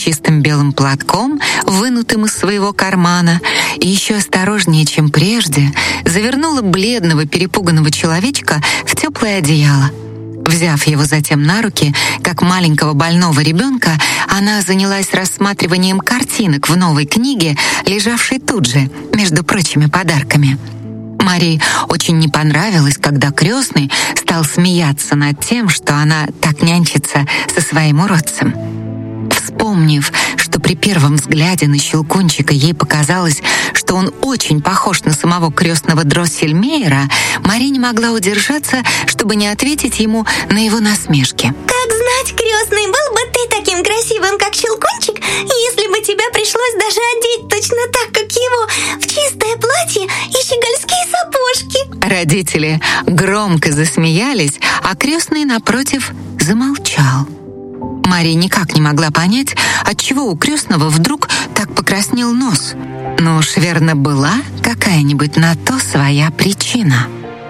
чистым белым платком, вынутым из своего кармана, и еще осторожнее, чем прежде, завернула бледного перепуганного человечка в теплое одеяло. Взяв его затем на руки, как маленького больного ребенка, она занялась рассматриванием картинок в новой книге, лежавшей тут же, между прочими подарками. Марии очень не понравилось, когда крестный стал смеяться над тем, что она так нянчится со своим уродцем. Вспомнив, что при первом взгляде на Щелкунчика ей показалось, что он очень похож на самого крестного Дроссельмейера, Мария не могла удержаться, чтобы не ответить ему на его насмешки. «Как знать, крестный, был бы ты таким красивым, как Щелкунчик, если бы тебя пришлось даже одеть точно так, как его, в чистое платье и щегольские сапожки». Родители громко засмеялись, а крестный, напротив, замолчал. Мария никак не могла понять, отчего у крестного вдруг так покраснел нос. Но уж верно была какая-нибудь на то своя причина.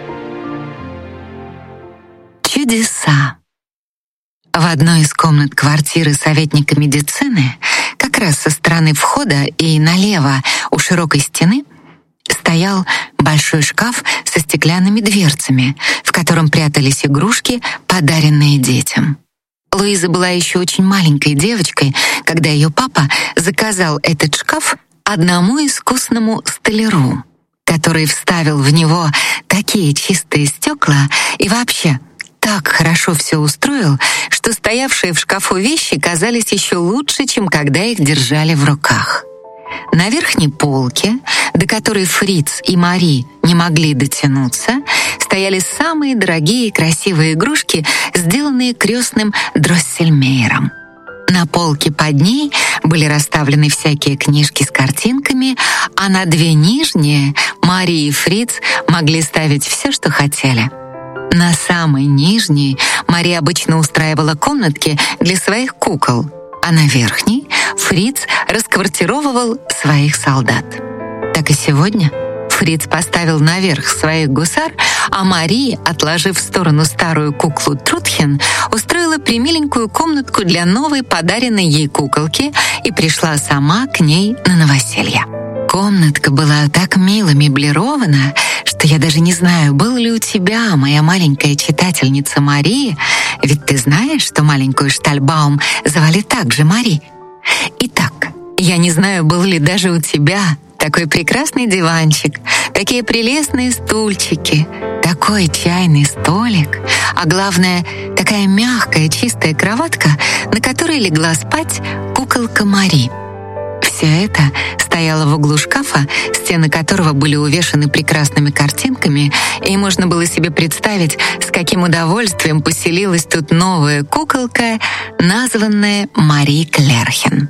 Чудеса. В одной из комнат квартиры советника медицины, как раз со стороны входа и налево у широкой стены, стоял большой шкаф со стеклянными дверцами, в котором прятались игрушки, подаренные детям. Луиза была еще очень маленькой девочкой, когда ее папа заказал этот шкаф одному искусному столяру, который вставил в него такие чистые стекла и вообще так хорошо все устроил, что стоявшие в шкафу вещи казались еще лучше, чем когда их держали в руках. На верхней полке, до которой Фриц и Мари не могли дотянуться, стояли самые дорогие и красивые игрушки, сделанные крестным Дроссельмейером. На полке под ней были расставлены всякие книжки с картинками, а на две нижние Мари и Фриц могли ставить все, что хотели. На самой нижней Мари обычно устраивала комнатки для своих кукол, а на верхней Фриц расквартировывал своих солдат. Так и сегодня Фриц поставил наверх своих гусар, а Мари, отложив в сторону старую куклу Трутхен, устроила премиленькую комнатку для новой подаренной ей куколки и пришла сама к ней на новоселье. Комнатка была так мило меблирована, что я даже не знаю, был ли у тебя, моя маленькая читательница Мари, ведь ты знаешь, что маленькую Штальбаум звали также Мари. Итак, я не знаю, был ли даже у тебя такой прекрасный диванчик, такие прелестные стульчики, такой чайный столик, а главное, такая мягкая чистая кроватка, на которой легла спать куколка Мари. Все это стояло в углу шкафа, стены которого были увешаны прекрасными картинками, и можно было себе представить, с каким удовольствием поселилась тут новая куколка, названная Мари Клерхен.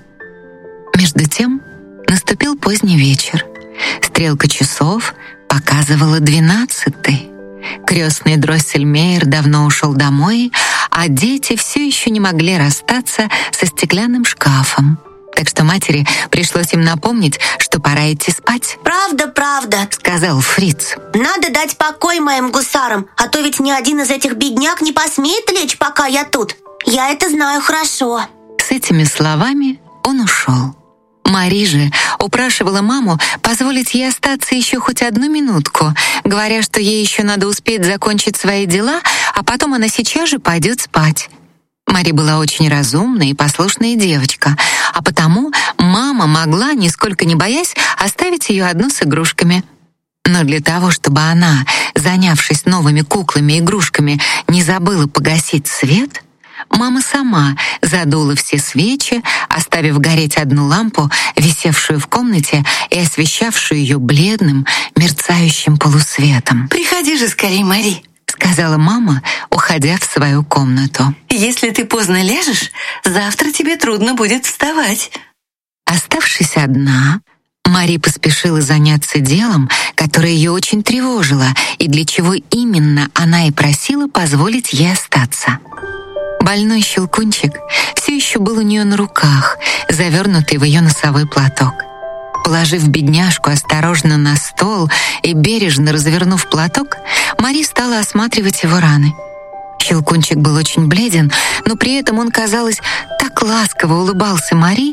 Между тем наступил поздний вечер. Стрелка часов показывала 12-й. Крестный Дроссельмейер давно ушел домой, а дети все еще не могли расстаться со стеклянным шкафом. Так что матери пришлось им напомнить, что пора идти спать. «Правда», — сказал Фриц. «Надо дать покой моим гусарам, а то ведь ни один из этих бедняк не посмеет лечь, пока я тут. Я это знаю хорошо». С этими словами он ушел. Мари же упрашивала маму позволить ей остаться еще хоть одну минутку, говоря, что ей еще надо успеть закончить свои дела, а потом она сейчас же пойдет спать. Мари была очень разумная и послушная девочка, а потому мама могла, нисколько не боясь, оставить ее одну с игрушками. Но для того, чтобы она, занявшись новыми куклами и игрушками, не забыла погасить свет, мама сама задула все свечи, оставив гореть одну лампу, висевшую в комнате и освещавшую ее бледным, мерцающим полусветом. «Приходи же скорей, Мари», — сказала мама, уходя в свою комнату. «Если ты поздно ляжешь, завтра тебе трудно будет вставать». Оставшись одна, Мари поспешила заняться делом, которое ее очень тревожило, и для чего именно она и просила позволить ей остаться. Больной Щелкунчик все еще был у нее на руках, завернутый в ее носовой платок. Положив бедняжку осторожно на стол и бережно развернув платок, Мари стала осматривать его раны. Щелкунчик был очень бледен, но при этом он, казалось, так ласково улыбался Мари,